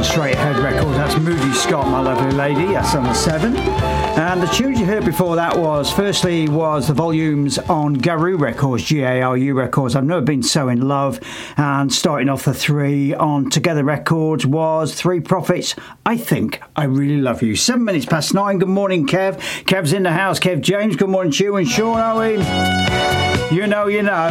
Straight Ahead Records. That's Moody Scott, my lovely lady. That's on the 7. And the tunes you heard before that was the volumes on Garou Records, G-A-R-U Records. I've Never Been So In Love. And starting off the 3 on Together Records was Three Prophets, I Think I Really Love You. 7 minutes past 9. Good morning, Kev. Kev's in the house. Kev James. Good morning to you and Sean Owen. You know.